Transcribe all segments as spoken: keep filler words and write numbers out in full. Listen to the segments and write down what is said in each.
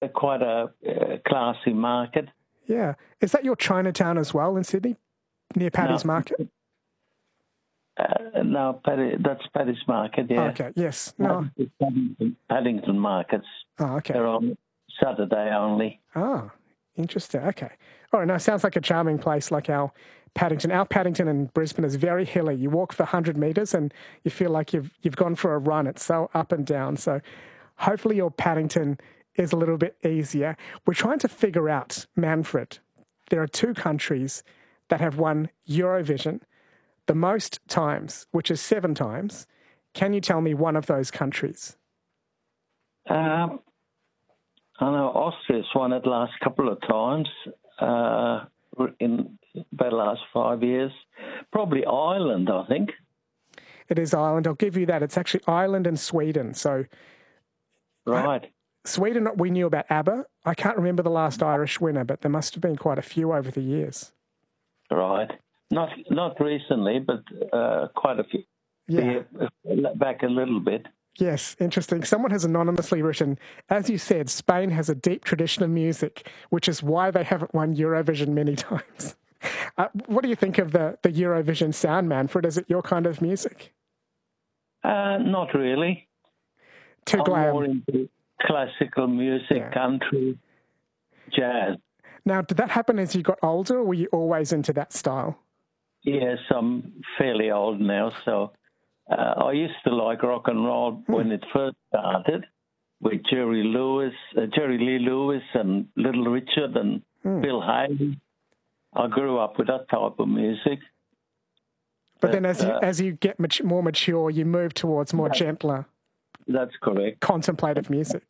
a, quite a, uh classy market. Yeah. Is that your Chinatown as well in Sydney, near Paddy's No. Market? Uh, no, Paddy, that's Paddy's Market, yeah. Oh, okay, yes. No. Paddington, Paddington Markets. Oh, okay. They're on Saturday only. Oh, interesting. Okay. All right, now sounds like a charming place like our Paddington. Our Paddington in Brisbane is very hilly. You walk for one hundred metres and you feel like you've you've gone for a run. It's so up and down. So hopefully your Paddington is a little bit easier. We're trying to figure out, Manfred, there are two countries that have won Eurovision the most times, which is seven times. Can you tell me one of those countries? Um, I know Austria's won it last couple of times uh, in the last five years. Probably Ireland, I think. It is Ireland. I'll give you that. It's actually Ireland and Sweden. So, right. Uh, Sweden, we knew about ABBA. I can't remember the last Irish winner, but there must have been quite a few over the years. Right. Not not recently, but uh, quite a few. Yeah. yeah. Back a little bit. Yes, interesting. Someone has anonymously written, as you said, Spain has a deep tradition of music, which is why they haven't won Eurovision many times. Uh, what do you think of the, the Eurovision sound, Manfred? Is it your kind of music? Uh, not really. Too glam. I'm more into classical music, Yeah. country, jazz. Now, did that happen as you got older, or were you always into that style? Yes, I'm fairly old now, so uh, I used to like rock and roll Hmm. when it first started with Jerry Lewis, uh, Jerry Lee Lewis and Little Richard and Hmm. Bill Haley. I grew up with that type of music. But, but then as you, uh, as you get mat- more mature, you move towards more yeah. gentler, That's correct. contemplative music.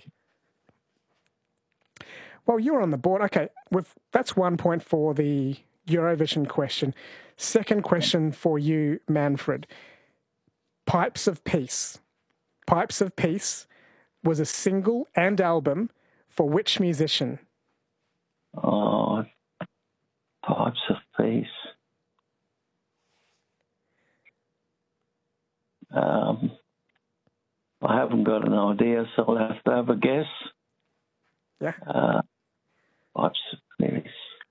Well, you're on the board. Okay, with, that's one point for the Eurovision question. Second question for you, Manfred. Pipes of Peace. Pipes of Peace was a single and album for which musician? Oh, Pipes of Peace. Um, I haven't got an idea, so I'll have to have a guess. Yeah. Uh, Pipes of Peace.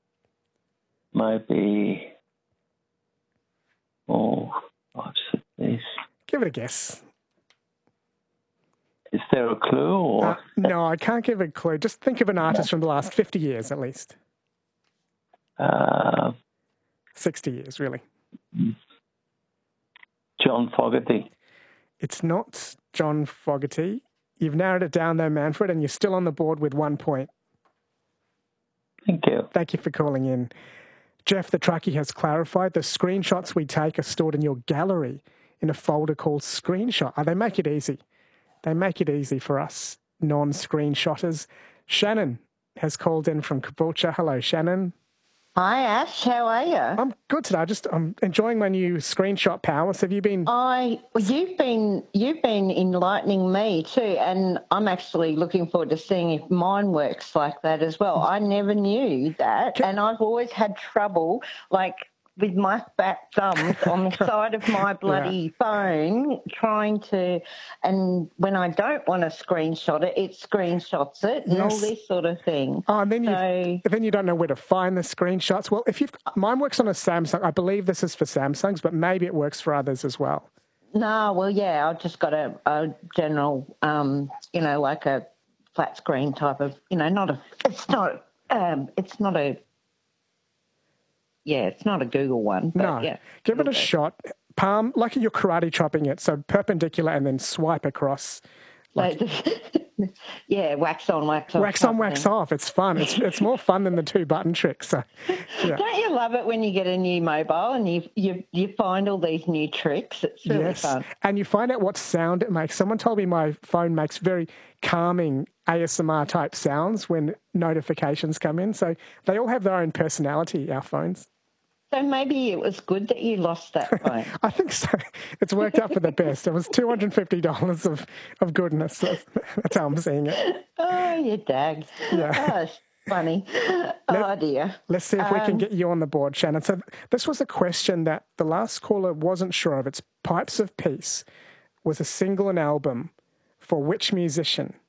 Maybe. Oh, Pipes of Peace. Give it a guess. Is there a clue? Or? Uh, no, I can't give a clue. Just think of an artist from the last fifty years at least. Uh, sixty years, really. John Fogerty. It's not John Fogerty. You've narrowed it down though, Manfred, and you're still on the board with one point. Thank you. Thank you for calling in. Jeff, the truckie, has clarified the screenshots we take are stored in your gallery in a folder called Screenshot. Oh, they make it easy. They make it easy for us non-screenshotters. Shannon has called in from Caboolture. Hello, Shannon. Hi, Ash. How are you? I'm good today. I just I'm enjoying my new screenshot powers. Have you been? I well, you've been you've been enlightening me too, and I'm actually looking forward to seeing if mine works like that as well. I never knew that, and I've always had trouble, like with my fat thumbs on the side of my bloody yeah. phone, trying to, and when I don't want to screenshot it, it screenshots it and yes. all this sort of thing. Oh, and then so, you then you don't know where to find the screenshots. Well, if you've mine works on a Samsung, I believe this is for Samsungs, but maybe it works for others as well. No, well, yeah, I've just got a, a general, um, you know, like a flat screen type of, you know, not a, it's not, um, it's not a. Yeah, it's not a Google one. But no, yeah, give it a shot. Palm, like you're karate chopping it, so perpendicular and then swipe across. Like, yeah, wax on, wax off. Wax on, wax thing. off. It's fun. It's it's more fun than the two button tricks. So, yeah. Don't you love it when you get a new mobile and you you you find all these new tricks? It's really yes. fun. And you find out what sound it makes. Someone told me my phone makes very calming A S M R type sounds when notifications come in. So they all have their own personality, our phones. So maybe it was good that you lost that phone. I think so. It's worked out for the best. It was two hundred fifty dollars of, of goodness. That's, that's how I'm seeing it. Oh, you dag. Yeah. Oh, funny. Let, oh, dear. Let's see if um, we can get you on the board, Shannon. So this was a question that the last caller wasn't sure of. It's Pipes of Peace was a single and album for which musician?